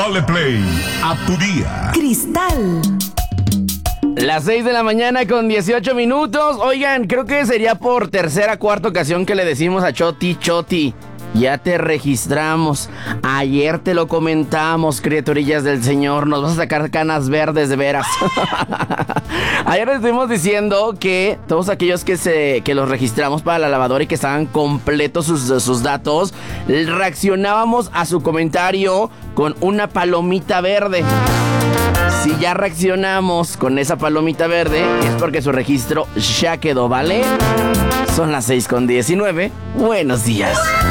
Dale play a tu día. Cristal. Las 6 de la mañana con 18 minutos. Oigan, creo que sería por tercera, cuarta ocasión que le decimos a Choti, ya te registramos. Ayer te lo comentamos, criaturillas del Señor. Nos vas a sacar canas verdes de veras. Ayer les estuvimos diciendo que todos aquellos que los registramos para la lavadora y que estaban completos sus datos, reaccionábamos a su comentario con una palomita verde. Si ya reaccionamos con esa palomita verde, es porque su registro ya quedó, ¿vale? Son las 6:19. Buenos días.